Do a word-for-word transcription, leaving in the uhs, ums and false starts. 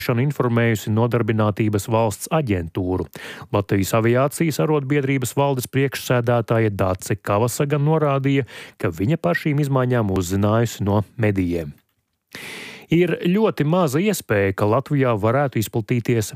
informējusi Nodarbinātības valsts aģentūru. Latvijas aviācijas arotbiedrības valdes priekšsēdētāja Dace Kavasaga norādīja, ka viņa par šīm izmaiņām uzzinājusi no medijiem. Ir ļoti maza iespēja, ka Latvijā varētu izplatīties